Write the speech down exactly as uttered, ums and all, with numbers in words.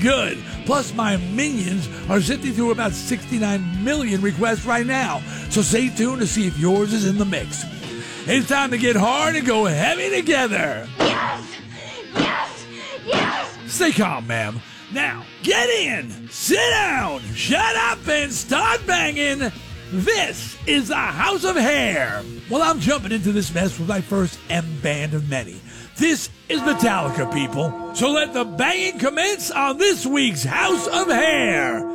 good. Plus, my minions are sifting through about sixty-nine million requests right now, so stay tuned to see if yours is in the mix. It's time to get hard and go heavy together. Yes! Yes! Yes! Stay calm, ma'am. Now, get in, sit down, shut up, and start banging. This is the House of Hair. Well, I'm jumping into this mess with my first M band of many. This is Metallica, people. So let the banging commence on this week's House of Hair.